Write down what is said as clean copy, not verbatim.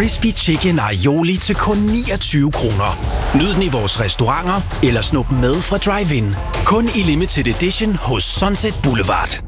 Crispy Chicken Aioli til kun 29 kroner. Nyd den i vores restauranter eller snup med fra drive-in. Kun i limited edition hos Sunset Boulevard.